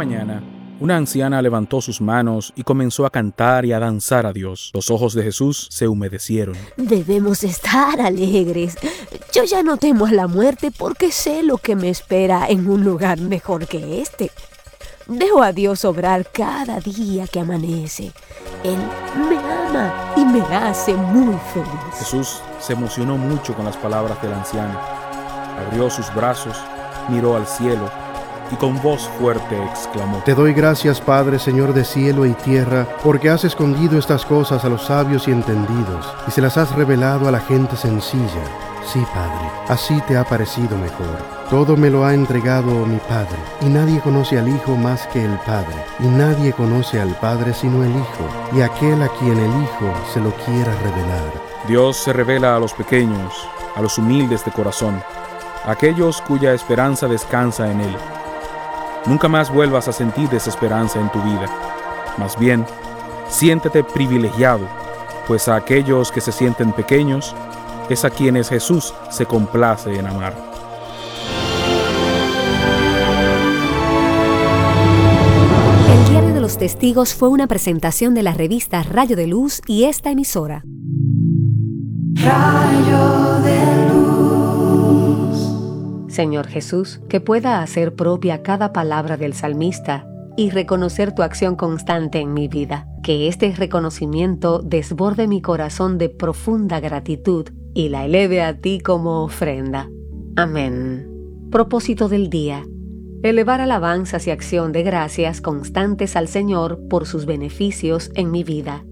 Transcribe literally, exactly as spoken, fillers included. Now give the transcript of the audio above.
mañana, una anciana levantó sus manos y comenzó a cantar y a danzar a Dios. Los ojos de Jesús se humedecieron. Debemos estar alegres. Yo ya no temo a la muerte porque sé lo que me espera en un lugar mejor que este. Dejo a Dios obrar cada día que amanece. Él me ama y me hace muy feliz. Jesús se emocionó mucho con las palabras de la anciana. Abrió sus brazos, miró al cielo y con voz fuerte exclamó: Te doy gracias, Padre, Señor de cielo y tierra, porque has escondido estas cosas a los sabios y entendidos, y se las has revelado a la gente sencilla. Sí, Padre, así te ha parecido mejor. Todo me lo ha entregado mi Padre, y nadie conoce al Hijo más que el Padre, y nadie conoce al Padre sino el Hijo, y aquel a quien el Hijo se lo quiera revelar. Dios se revela a los pequeños, a los humildes de corazón, a aquellos cuya esperanza descansa en Él. Nunca más vuelvas a sentir desesperanza en tu vida. Más bien, siéntete privilegiado, pues a aquellos que se sienten pequeños es a quienes Jesús se complace en amar. El Diario de los Testigos fue una presentación de la revista Rayo de Luz y esta emisora. Rayo de Luz. Señor Jesús, que pueda hacer propia cada palabra del salmista y reconocer tu acción constante en mi vida. Que este reconocimiento desborde mi corazón de profunda gratitud y la eleve a ti como ofrenda. Amén. Propósito del día: elevar alabanzas y acción de gracias constantes al Señor por sus beneficios en mi vida.